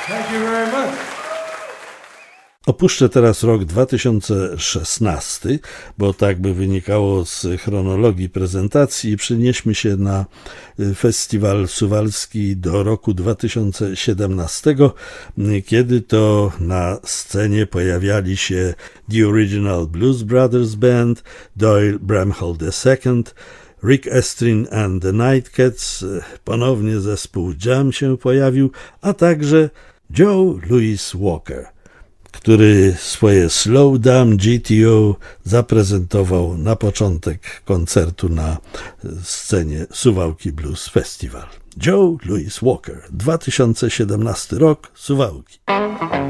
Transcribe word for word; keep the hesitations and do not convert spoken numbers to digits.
Thank you very much. Opuszczę teraz rok dwa tysiące szesnasty, bo tak by wynikało z chronologii prezentacji i przenieśmy się na festiwal suwalski do roku dwa tysiące siedemnastego, kiedy to na scenie pojawiali się The Original Blues Brothers Band, Doyle Bramhall the Second, Rick Estrin and the Nightcats, ponownie zespół Jam się pojawił, a także Joe Louis Walker, który swoje Slow Down G T O zaprezentował na początek koncertu na scenie Suwałki Blues Festival. Joe Louis Walker, dwa tysiące siedemnasty rok, Suwałki.